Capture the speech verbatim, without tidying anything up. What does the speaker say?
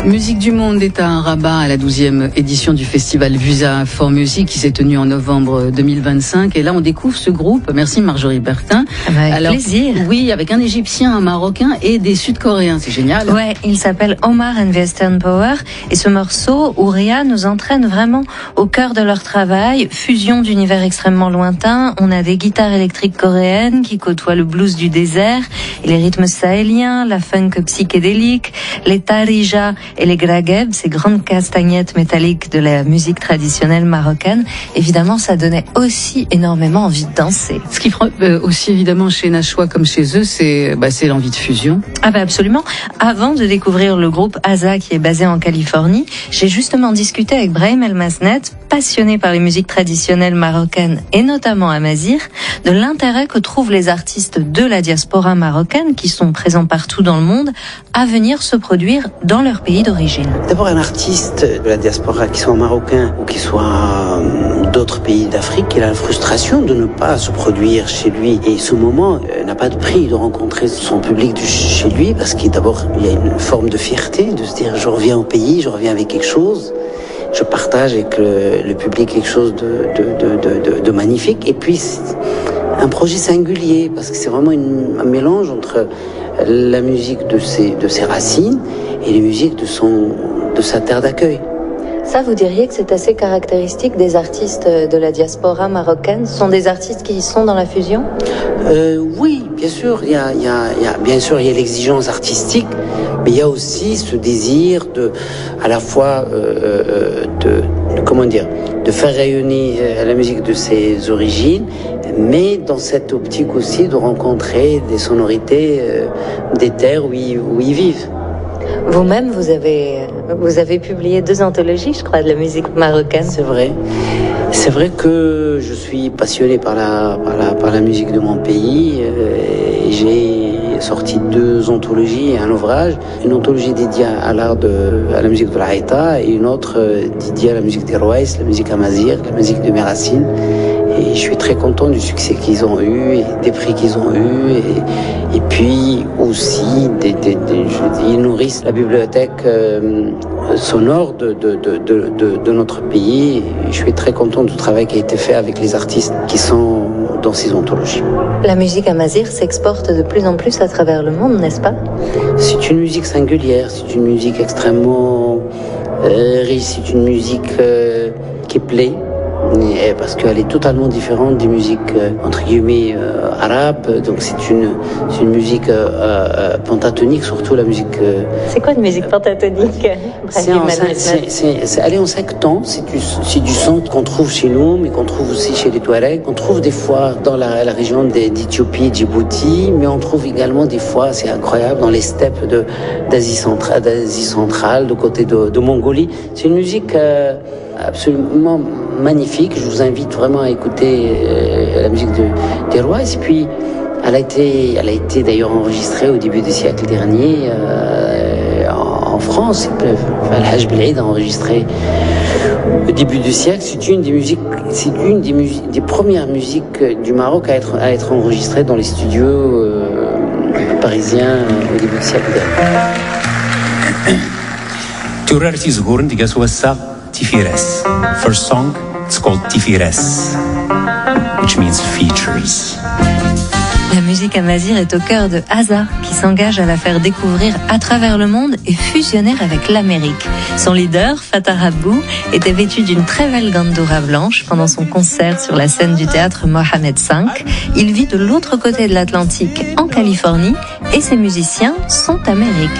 Musique du Monde est à Rabat à la douzième édition du festival Vusa for Music qui s'est tenu en novembre deux mille vingt-cinq. Et là, on découvre ce groupe. Merci Marjorie Bertin. Avec Alors, plaisir. Oui, avec un Égyptien, un Marocain et des Sud-Coréens. C'est génial. Ouais, il s'appelle Omar and Western Power. Et ce morceau, Ouria, nous entraîne vraiment au cœur de leur travail. Fusion d'univers extrêmement lointains. On a des guitares électriques coréennes qui côtoient le blues du désert et les rythmes sahéliens, la funk psychédélique, les tarija et les gragheb, ces grandes castagnettes métalliques de la musique traditionnelle marocaine. Évidemment, ça donnait aussi énormément envie de danser. Ce qui frappe euh, aussi évidemment chez Nashwa comme chez eux, c'est bah, c'est l'envie de fusion. Ah bah absolument. Avant de découvrir le groupe Aza qui est basé en Californie, j'ai justement discuté avec Brahim El Masnet, passionné par les musiques traditionnelles marocaines et notamment amazigh, de l'intérêt que trouvent les artistes de la diaspora marocaine qui sont présents partout dans le monde à venir se produire dans leur pays d'origine. D'abord, un artiste de la diaspora, qui soit marocain ou qui soit d'autres pays d'Afrique, il a la frustration de ne pas se produire chez lui. Et ce moment euh, n'a pas de prix de rencontrer son public de chez lui, parce qu'il d'abord, il y a une forme de fierté, de se dire je reviens au pays, je reviens avec quelque chose. Je partage avec le, le public quelque chose de, de, de, de, de magnifique. Et puis, un projet singulier, parce que c'est vraiment une, un mélange entre la musique de ses, de ses racines et les musiques de, son, de sa terre d'accueil. Ça, vous diriez que c'est assez caractéristique des artistes de la diaspora marocaine? Ce sont des artistes qui sont dans la fusion? euh, Oui, bien sûr. Il y a, il y a, il y a, bien sûr, il y a l'exigence artistique, mais il y a aussi ce désir de, à la fois, euh, de, de, comment dire, de faire rayonner la musique de ses origines, mais dans cette optique aussi de rencontrer des sonorités euh, des terres où ils, où ils vivent. Vous-même, vous avez, vous avez publié deux anthologies, je crois, de la musique marocaine. C'est vrai. C'est vrai que je suis passionné par la, par la, par la musique de mon pays. Euh, et j'ai sorti deux anthologies et un ouvrage. Une anthologie dédiée à l'art de, à la musique de l'Aïta et une autre euh, dédiée à la musique des Rouaïs, la musique amazigh, la musique de mes racines. Et je suis très content du succès qu'ils ont eu, et des prix qu'ils ont eu, et, et puis aussi des, des, des, je, ils nourrissent la bibliothèque euh, sonore de, de, de, de, de, de notre pays. Et je suis très content du travail qui a été fait avec les artistes qui sont dans ces anthologies. La musique amazigh s'exporte de plus en plus à travers le monde, n'est-ce pas? C'est une musique singulière, c'est une musique extrêmement euh, riche, c'est une musique euh, qui plaît. Parce qu'elle est totalement différente des musiques euh, entre guillemets euh, arabes. Donc c'est une, c'est une musique euh, euh, pentatonique, surtout la musique. Euh, c'est quoi une musique pentatonique? c'est en, c'est, c'est, c'est, c'est, Elle est en cinq temps. C'est du, c'est du son qu'on trouve chez nous, mais qu'on trouve aussi chez les Touaregs. On trouve des fois dans la, la région d'Éthiopie, Djibouti, mais on trouve également des fois, c'est incroyable, dans les steppes de, d'Asie centrale, d'Asie centrale, de côté de, de Mongolie. C'est une musique euh, absolument magnifique. Je vous invite vraiment à écouter euh, la musique de, des Rois. Et puis, elle a été, elle a été d'ailleurs enregistrée au début du siècle dernier euh, en, en France. Al-Hajj Bel'Eid a enregistré au début du siècle. C'est une des musiques, c'est une des, musiques, des premières musiques du Maroc à être, à être enregistrée dans les studios euh, parisiens au début du siècle dernier. تورارتي زغورن ديغاس وسا تيفيرس. First song, it's called Tifires, which means features. La musique amazigh est au cœur de Aza, qui s'engage à la faire découvrir à travers le monde et fusionner avec l'Amérique. Son leader, Fatah Rabou, était vêtu d'une très belle gandoura blanche pendant son concert sur la scène du théâtre Mohamed cinq. Il vit de l'autre côté de l'Atlantique, en Californie, et ses musiciens sont américains.